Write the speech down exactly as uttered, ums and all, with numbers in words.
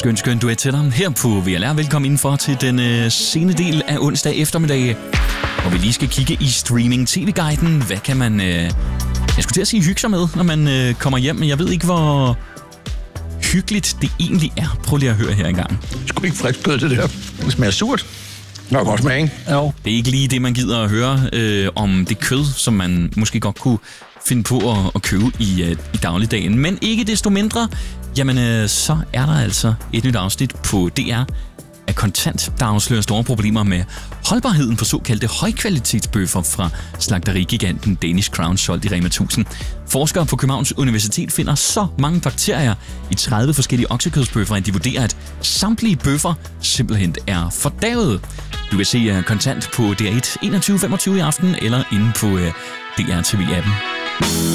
skøn, skøn duet til dig her på V L R. Velkommen indenfor til den øh, sene del af onsdag eftermiddag, hvor vi lige skal kigge i streaming-tv-guiden. Hvad kan man, øh, jeg skulle til at sige, hygge sig med, når man øh, kommer hjem, men jeg ved ikke, hvor hyggeligt det egentlig er. Prøv lige at høre her engang. Sgu ikke frisk kød til det her. Det smager surt. Nå, godt smag, ikke? Jo. Det er ikke lige det, man gider at høre øh, om det kød, som man måske godt kunne finde på at, at købe i, øh, i dagligdagen. Men ikke desto mindre, jamen øh, så er der altså et nyt afsnit på D R af Kontant, der afslører store problemer med holdbarheden på såkaldte højkvalitetsbøffer fra slagterigiganten Danish Crown solgt i Rema tusind. Forskere på Københavns Universitet finder så mange bakterier i tredive forskellige oksekødsbøffer, at de vurderer, at samtlige bøffer simpelthen er fordærvet. Du kan se uh, Kontant på D R et enogtyve femogtyve i aften eller inde på uh, D R T V-appen.